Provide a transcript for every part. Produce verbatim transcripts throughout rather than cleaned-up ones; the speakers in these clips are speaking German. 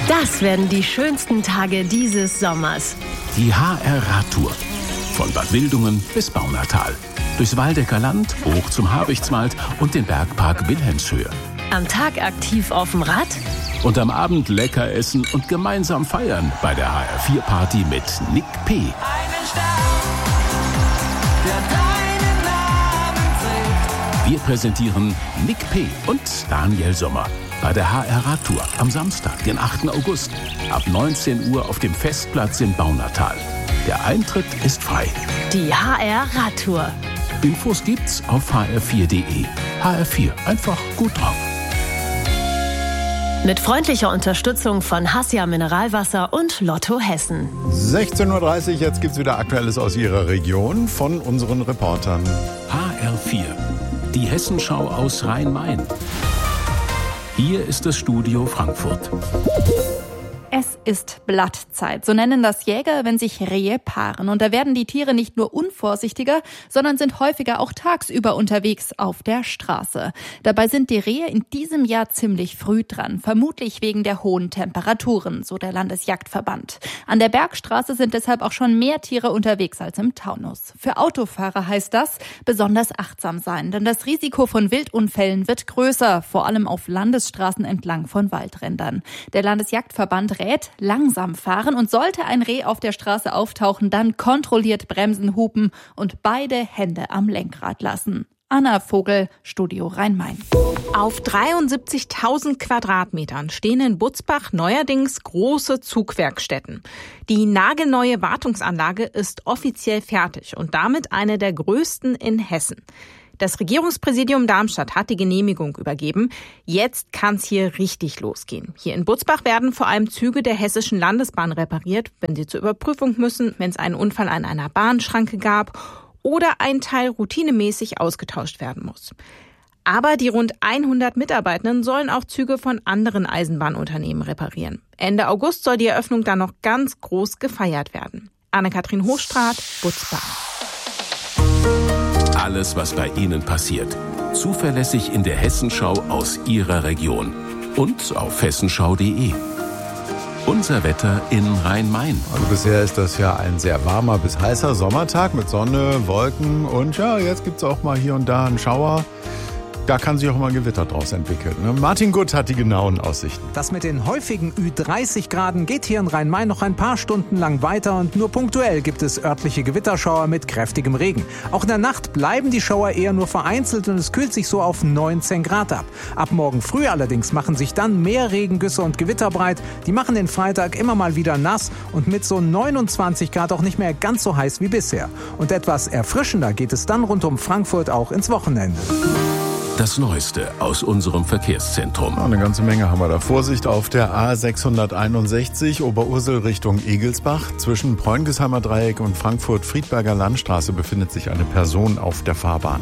Das werden die schönsten Tage dieses Sommers. Die H R-Radtour. Von Bad Wildungen bis Baunatal. Durchs Waldecker Land, hoch zum Habichtswald und den Bergpark Wilhelmshöhe. Am Tag aktiv auf dem Rad. Und am Abend lecker essen und gemeinsam feiern bei der H R vier Party mit Nick P. Einen Stern, der deinen Namen trägt. Wir präsentieren Nick P. und Daniel Sommer bei der H R-Radtour am Samstag, den achten August, ab neunzehn Uhr auf dem Festplatz in Baunatal. Der Eintritt ist frei. Die H R-Radtour. Infos gibt's auf h r vier punkt d e. H R vier, einfach gut drauf. Mit freundlicher Unterstützung von Hassia Mineralwasser und Lotto Hessen. sechzehn Uhr dreißig, jetzt gibt's wieder Aktuelles aus Ihrer Region von unseren Reportern. H R vier, die Hessenschau aus Rhein-Main. Hier ist das Studio Frankfurt. Es ist Blattzeit, so nennen das Jäger, wenn sich Rehe paaren. Und da werden die Tiere nicht nur unvorsichtiger, sondern sind häufiger auch tagsüber unterwegs auf der Straße. Dabei sind die Rehe in diesem Jahr ziemlich früh dran, vermutlich wegen der hohen Temperaturen, so der Landesjagdverband. An der Bergstraße sind deshalb auch schon mehr Tiere unterwegs als im Taunus. Für Autofahrer heißt das, besonders achtsam sein, denn das Risiko von Wildunfällen wird größer, vor allem auf Landesstraßen entlang von Waldrändern. Der Landesjagdverband rät, langsam fahren und sollte ein Reh auf der Straße auftauchen, dann kontrolliert bremsen, hupen und beide Hände am Lenkrad lassen. Anna Vogel, Studio Rhein-Main. Auf dreiundsiebzigtausend Quadratmetern stehen in Butzbach neuerdings große Zugwerkstätten. Die nagelneue Wartungsanlage ist offiziell fertig und damit eine der größten in Hessen. Das Regierungspräsidium Darmstadt hat die Genehmigung übergeben. Jetzt kann's hier richtig losgehen. Hier in Butzbach werden vor allem Züge der Hessischen Landesbahn repariert, wenn sie zur Überprüfung müssen, wenn es einen Unfall an einer Bahnschranke gab oder ein Teil routinemäßig ausgetauscht werden muss. Aber die rund hundert Mitarbeitenden sollen auch Züge von anderen Eisenbahnunternehmen reparieren. Ende August soll die Eröffnung dann noch ganz groß gefeiert werden. Anne-Kathrin Hochstraat, Butzbach. Alles, was bei Ihnen passiert. Zuverlässig in der Hessenschau aus Ihrer Region. Und auf hessenschau punkt de. Unser Wetter in Rhein-Main. Also bisher ist das ja ein sehr warmer bis heißer Sommertag mit Sonne, Wolken und ja, jetzt gibt's auch mal hier und da einen Schauer. Da kann sich auch mal ein Gewitter draus entwickeln. Martin Gutt hat die genauen Aussichten. Das mit den häufigen Ü dreißig Graden geht hier in Rhein-Main noch ein paar Stunden lang weiter und nur punktuell gibt es örtliche Gewitterschauer mit kräftigem Regen. Auch in der Nacht bleiben die Schauer eher nur vereinzelt und es kühlt sich so auf neunzehn Grad ab. Ab morgen früh allerdings machen sich dann mehr Regengüsse und Gewitter breit. Die machen den Freitag immer mal wieder nass und mit so neunundzwanzig Grad auch nicht mehr ganz so heiß wie bisher. Und etwas erfrischender geht es dann rund um Frankfurt auch ins Wochenende. Das Neueste aus unserem Verkehrszentrum. Ja, eine ganze Menge haben wir da. Vorsicht auf der A sechshunderteinundsechzig Oberursel Richtung Egelsbach. Zwischen Preungesheimer Dreieck und Frankfurt-Friedberger Landstraße befindet sich eine Person auf der Fahrbahn.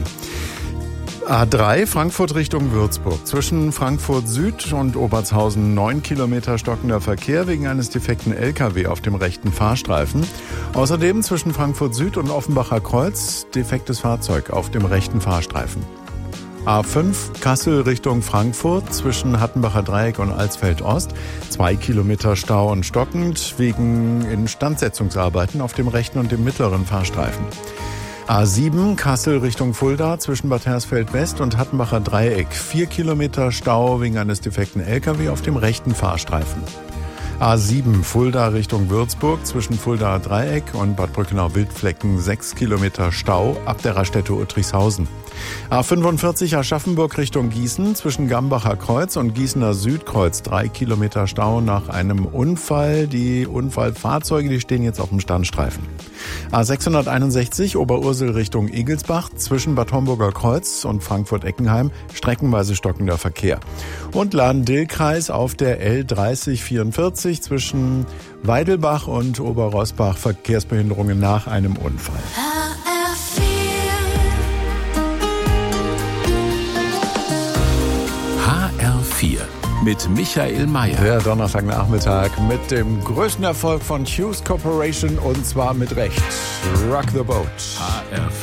A drei Frankfurt Richtung Würzburg. Zwischen Frankfurt Süd und Obertshausen neun Kilometer stockender Verkehr wegen eines defekten L K W auf dem rechten Fahrstreifen. Außerdem zwischen Frankfurt Süd und Offenbacher Kreuz defektes Fahrzeug auf dem rechten Fahrstreifen. A fünf Kassel Richtung Frankfurt zwischen Hattenbacher Dreieck und Alsfeld Ost. Zwei Kilometer Stau und stockend wegen Instandsetzungsarbeiten auf dem rechten und dem mittleren Fahrstreifen. A sieben Kassel Richtung Fulda zwischen Bad Hersfeld West und Hattenbacher Dreieck. Vier Kilometer Stau wegen eines defekten L K W auf dem rechten Fahrstreifen. A sieben Fulda Richtung Würzburg zwischen Fuldaer Dreieck und Bad Brückenau-Wildflecken sechs Kilometer Stau ab der Raststätte Uttrichshausen. A fünfundvierzig Aschaffenburg Richtung Gießen zwischen Gambacher Kreuz und Gießener Südkreuz drei Kilometer Stau nach einem Unfall. Die Unfallfahrzeuge, die stehen jetzt auf dem Standstreifen. A sechshunderteinundsechzig Oberursel Richtung Egelsbach zwischen Bad Homburger Kreuz und Frankfurt-Eckenheim streckenweise stockender Verkehr. Und Lahn-Dill-Kreis auf der L dreißig vierundvierzig zwischen Weidelbach und Oberrosbach Verkehrsbehinderungen nach einem Unfall. H R vier mit Michael Mayer. Der Donnerstagnachmittag mit dem größten Erfolg von Hughes Corporation und zwar mit Recht. Rock the Boat. H R vier